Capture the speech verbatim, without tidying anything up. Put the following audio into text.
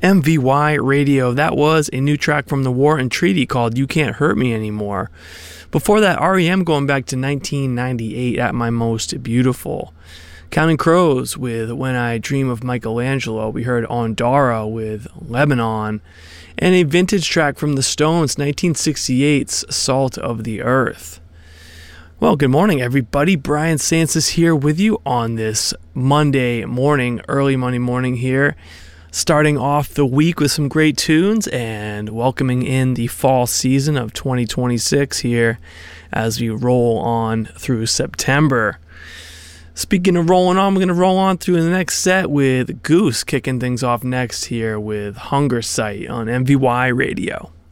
M V Y Radio. That was a new track from the War and Treaty called You Can't Hurt Me Anymore. Before that, R E M going back to nineteen ninety-eight, At My Most Beautiful. Counting Crows with When I Dream of Michelangelo. We heard Ondara with Lebanon. And a vintage track from the Stones, nineteen sixty-eight's Salt of the Earth. Well, good morning, everybody. Brian Sansis here with you on this Monday morning, early Monday morning here. Starting off the week with some great tunes and welcoming in the fall season of twenty twenty-six here as we roll on through September. Speaking of rolling on, we're going to roll on through the next set with Goose kicking things off next here with Hunger Site on M V Y Radio.